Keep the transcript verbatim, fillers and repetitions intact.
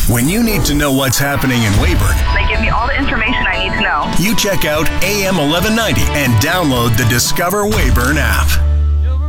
When you need to know what's happening in Weyburn, They give me all the information I need to know. you check out A M eleven ninety and download the Discover Weyburn app.